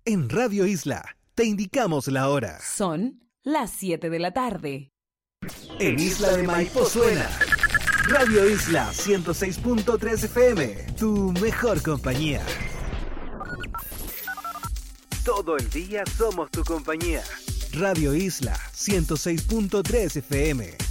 En Radio Isla te indicamos la hora. Son las 7 de la tarde. En Isla de Maipo suena Radio Isla 106.3 FM, tu mejor compañía. Todo el día somos tu compañía. Radio Isla 106.3 FM.